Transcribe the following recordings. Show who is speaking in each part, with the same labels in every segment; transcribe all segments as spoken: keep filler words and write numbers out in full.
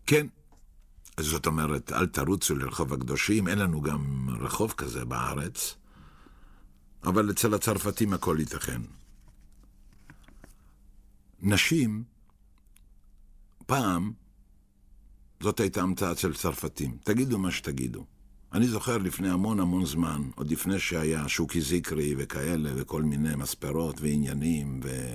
Speaker 1: כן. זאת אומרת, אל תרוצו לרחוב הקדושים, אין לנו גם רחוב כזה בארץ, אבל אצל הצרפתים הכל ייתכן. נשים, פעם, זאת הייתה המצאה אצל צרפתים. תגידו מה שתגידו. אני זוכר לפני המון המון זמן, עוד לפני שהיה שוקי זיקרי וכאלה, וכל מיני מספרות ועניינים, ו...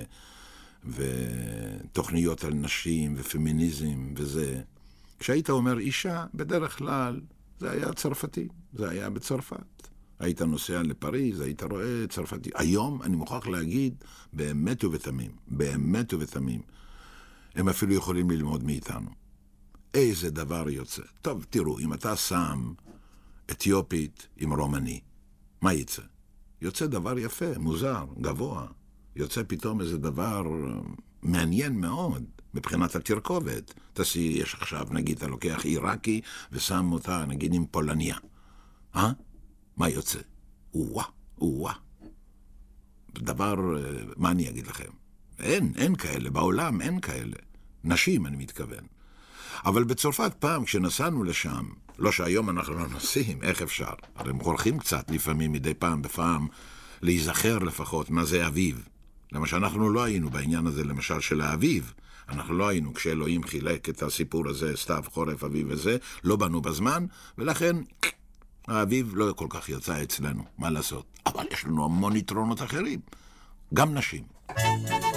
Speaker 1: ותוכניות על נשים, ופמיניזם וזה. כשהיית אומר אישה, בדרך כלל, זה היה צרפתי. זה היה בצרפת. היית נוסע לפריז, היית רואה צרפתי. היום, אני מוכרח להגיד, באמת ובתמים, באמת ובתמים, הם אפילו יכולים ללמוד מאיתנו. איזה דבר יוצא. טוב, תראו, אם אתה שם אתיופית עם רומני, מה יצא? יוצא דבר יפה, מוזר, גבוה. יוצא פתאום איזה דבר מעניין מאוד, מבחינת התרכובת. תעשי, יש עכשיו, נגיד, אתה לוקח עיראקי ושם אותה, נגיד, עם פולניה. אה? מה יוצא? וואה, וואה. דבר, מה אני אגיד לכם? אין, אין כאלה, בעולם אין כאלה. נשים, אני מתכוון. אבל בצרפת פעם, כשנסענו לשם, לא שהיום אנחנו לא נוסעים, איך אפשר? הרי הם חורכים קצת לפעמים, מדי פעם בפעם, להיזכר לפחות מה זה אביב. למה שאנחנו לא היינו בעניין הזה, למשל של האביב. אנחנו לא היינו, כשאלוהים חילק את הסיפור הזה, סתיו, חורף, אביב וזה, לא באנו בזמן, ולכן האביב לא כל כך יצא אצלנו, מה לעשות? אבל יש לנו המון יתרונות אחרים, גם נשים.